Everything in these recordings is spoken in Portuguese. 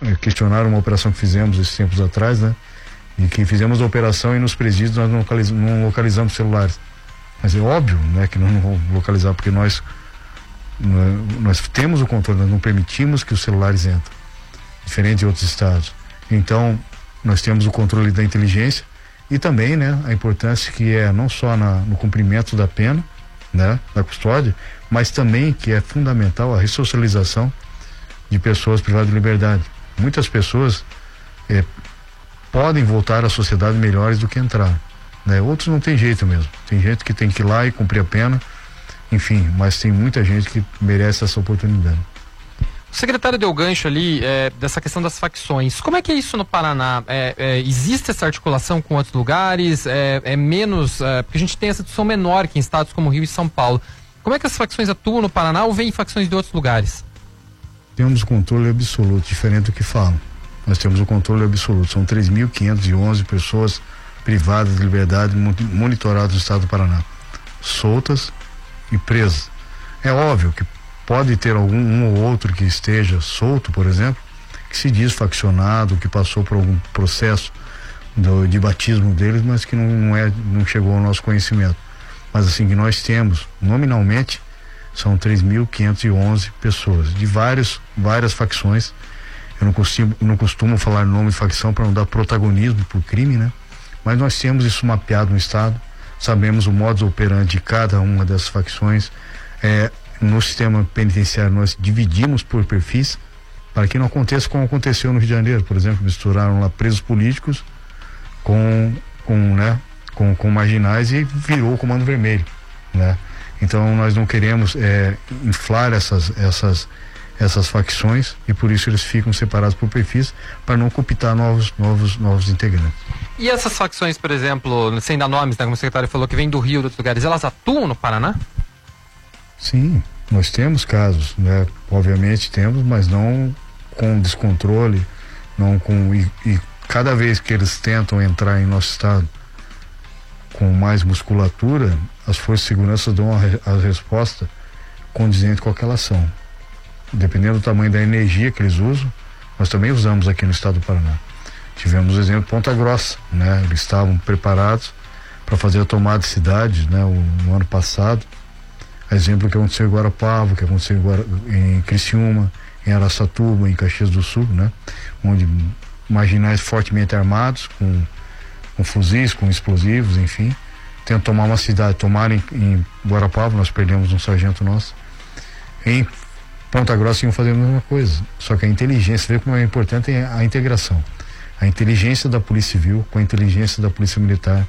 questionaram uma operação que fizemos esses tempos atrás, né? E que fizemos a operação e nos presídios nós não localizamos celulares. Mas é óbvio, né, que não vamos localizar, porque nós temos o controle, nós não permitimos que os celulares entrem, diferente de outros estados. Então, nós temos o controle da inteligência e também, né, a importância que é não só no cumprimento da pena, né, da custódia, mas também que é fundamental a ressocialização de pessoas privadas de liberdade. Muitas pessoas podem voltar à sociedade melhores do que entraram, né? Outros não tem jeito mesmo. Tem gente que tem que ir lá e cumprir a pena, enfim, mas tem muita gente que merece essa oportunidade. O secretário deu gancho ali dessa questão das facções. Como é que é isso no Paraná? Existe essa articulação com outros lugares? É menos... porque a gente tem essa discussão menor que em estados como Rio e São Paulo. Como é que as facções atuam no Paraná ou vêm facções de outros lugares? Temos controle absoluto, diferente do que falam. Nós temos o controle absoluto. São 3.511 pessoas privadas de liberdade monitoradas no estado do Paraná, soltas e presas. É óbvio que pode ter um ou outro que esteja solto, por exemplo, que se diz faccionado, que passou por algum processo de batismo deles, mas que não chegou ao nosso conhecimento. Mas assim, que nós temos, nominalmente, são 3.511 pessoas, de várias facções. Eu não costumo falar nome de facção para não dar protagonismo por crime, né? Mas nós temos isso mapeado no estado, sabemos o modus operandi de cada uma dessas facções. No sistema penitenciário nós dividimos por perfis para que não aconteça como aconteceu no Rio de Janeiro, por exemplo, misturaram lá presos políticos com marginais e virou o Comando Vermelho, né? Então nós não queremos inflar essas facções e por isso eles ficam separados por perfis para não cooptar novos integrantes. E essas facções, por exemplo, sem dar nomes, né, como o secretário falou, que vem do Rio, de outros lugares, elas atuam no Paraná? Sim, nós temos casos, né? Obviamente temos, mas não com descontrole, não com e cada vez que eles tentam entrar em nosso estado com mais musculatura, as forças de segurança dão a resposta condizente com aquela ação. Dependendo do tamanho da energia que eles usam, nós também usamos aqui no estado do Paraná. Tivemos o exemplo de Ponta Grossa, né? Eles estavam preparados para fazer a tomada de cidades, né? No ano passado. Exemplo que aconteceu em Guarapava, que aconteceu em Criciúma, em Araçatuba, em Caxias do Sul, né? Onde marginais fortemente armados, com fuzis, com explosivos, enfim, tentam tomar uma cidade. Tomaram em Guarapava, nós perdemos um sargento nosso. Em Ponta Grossa iam fazer a mesma coisa, só que a inteligência, vê como é importante a integração. A inteligência da Polícia Civil com a inteligência da Polícia Militar.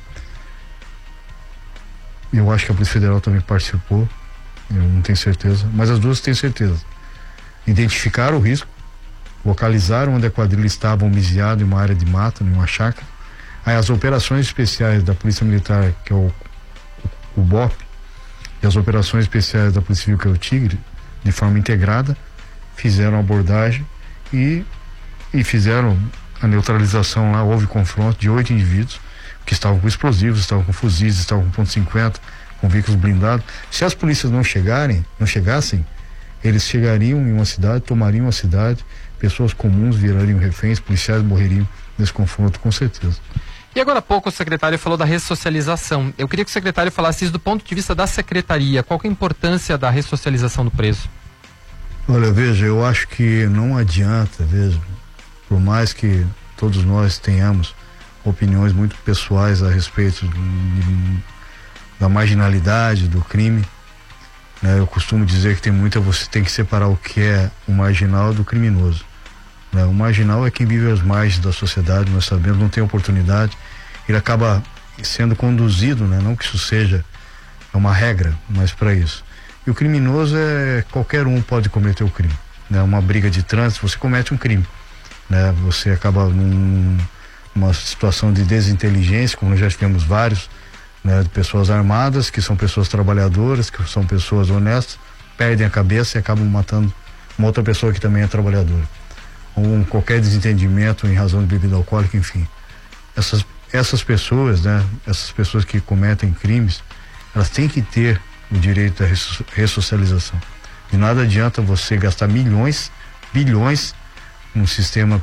Eu acho que a Polícia Federal também participou, eu não tenho certeza, mas as duas têm certeza. Identificaram o risco, localizaram onde a quadrilha estava homiziada em uma área de mata, em uma chácara. Aí as operações especiais da Polícia Militar, que é o BOP, e as operações especiais da Polícia Civil, que é o Tigre, de forma integrada, fizeram a abordagem e fizeram a neutralização lá. Houve confronto de 8 indivíduos que estavam com explosivos, estavam com fuzis, estavam com .50, com veículos blindados. Se as polícias não chegassem, eles chegariam em uma cidade, tomariam a cidade, pessoas comuns virariam reféns, policiais morreriam nesse confronto, com certeza. E agora há pouco o secretário falou da ressocialização. Eu queria que o secretário falasse isso do ponto de vista da secretaria. Qual que é a importância da ressocialização do preso? Olha, veja, eu acho que não adianta, veja, por mais que todos nós tenhamos opiniões muito pessoais a respeito da marginalidade, do crime, né? Eu costumo dizer que você tem que separar o que é o marginal do criminoso. O marginal é quem vive às margens da sociedade, nós sabemos, não tem oportunidade, ele acaba sendo conduzido, né? Não que isso seja uma regra, mas para isso. E o criminoso qualquer um pode cometer o crime, né? Uma briga de trânsito, você comete um crime, né? Você acaba numa situação de desinteligência, como nós já tivemos vários, né? De pessoas armadas, que são pessoas trabalhadoras, que são pessoas honestas, perdem a cabeça e acabam matando uma outra pessoa que também é trabalhadora. Ou qualquer desentendimento em razão de bebida alcoólica, enfim. Essas pessoas, né? Essas pessoas que cometem crimes, elas têm que ter o direito à ressocialização. De nada adianta você gastar bilhões num sistema